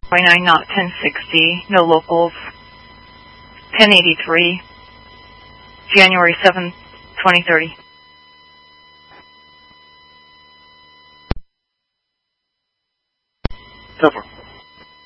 29 not 1060, no locals, 1083, January 7th, 2030. Over.